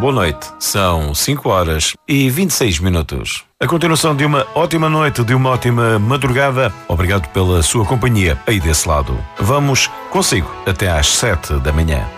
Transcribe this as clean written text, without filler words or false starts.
boa noite. São 5h26. A continuação de uma ótima noite, de uma ótima madrugada. Obrigado pela sua companhia aí desse lado. Vamos consigo até às 7 da manhã.